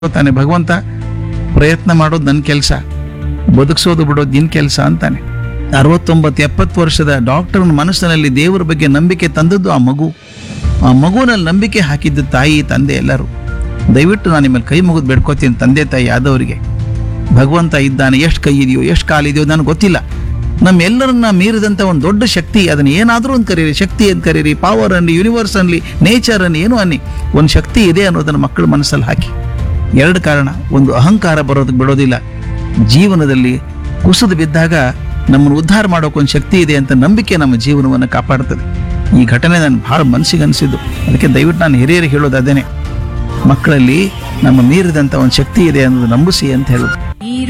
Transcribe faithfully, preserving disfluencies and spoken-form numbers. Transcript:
ತಾನೆ ಭಗವಂತ, ಪ್ರಯತ್ನ ಮಾಡೋದು ನನ್ನ ಕೆಲಸ, ಬದುಕಿಸೋದು ಬಿಡೋದು ನಿನ್ನ ಕೆಲಸ ಅಂತಾನೆ. ಅರವತ್ತೊಂಬತ್ತು ಎಪ್ಪತ್ತು ವರ್ಷದ ಡಾಕ್ಟರ್ನ ಮನಸ್ಸಿನಲ್ಲಿ ದೇವರ ಬಗ್ಗೆ ನಂಬಿಕೆ ತಂದದ್ದು ಆ ಮಗು. ಆ ಮಗುವಿನಲ್ಲಿ ನಂಬಿಕೆ ಹಾಕಿದ್ದು ತಾಯಿ ತಂದೆ ಎಲ್ಲರೂ. ದಯವಿಟ್ಟು ನಾನು ನಿಮ್ಮಲ್ಲಿ ಕೈ ಮುಗಿದು ಬೇಡ್ಕೋತೀನಿ, ತಂದೆ ತಾಯಿ ಆದವರಿಗೆ. ಭಗವಂತ ಇದ್ದಾನೆ, ಎಷ್ಟು ಕೈ ಇದೆಯೋ ಎಷ್ಟು ಕಾಲಿದೆಯೋ ನನಗೆ ಗೊತ್ತಿಲ್ಲ. ನಮ್ಮೆಲ್ಲರನ್ನ ಮೀರಿದಂಥ ಒಂದು ದೊಡ್ಡ ಶಕ್ತಿ, ಅದನ್ನು ಏನಾದರೂ ಒಂದು ಕರೀರಿ, ಶಕ್ತಿ ಅಂತ ಕರೀರಿ, ಪವರ್ ಅನ್ನಿ, ಯೂನಿವರ್ಸ್ ಅನ್ನಿ, ನೇಚರ್ ಅನ್ನಿ, ಏನೋ ಅನ್ನಿ, ಒಂದು ಶಕ್ತಿ ಇದೆ ಅನ್ನೋದನ್ನು ಮಕ್ಕಳ ಮನಸ್ಸಲ್ಲಿ ಹಾಕಿ. ಎರಡು ಕಾರಣ, ಒಂದು ಅಹಂಕಾರ ಬರೋದಕ್ಕೆ ಬಿಡೋದಿಲ್ಲ. ಜೀವನದಲ್ಲಿ ಕುಸಿದು ಬಿದ್ದಾಗ ನಮ್ಮನ್ನು ಉದ್ಧಾರ ಮಾಡೋಕ್ಕೊಂದು ಶಕ್ತಿ ಇದೆ ಅಂತ ನಂಬಿಕೆ ನಮ್ಮ ಜೀವನವನ್ನು ಕಾಪಾಡ್ತದೆ. ಈ ಘಟನೆ ನಾನು ಭಾಳ ಮನಸ್ಸಿಗೆ ಅನಿಸಿದ್ದು. ಅದಕ್ಕೆ ದಯವಿಟ್ಟು ನಾನು ಹಿರಿಯರಿಗೆ ಹೇಳೋದು ಅದೇನೆ, ಮಕ್ಕಳಲ್ಲಿ ನಮ್ಮ ಮೀರಿದಂಥ ಒಂದು ಶಕ್ತಿ ಇದೆ ಅನ್ನೋದು ನಂಬಿಸಿ ಅಂತ ಹೇಳೋದು.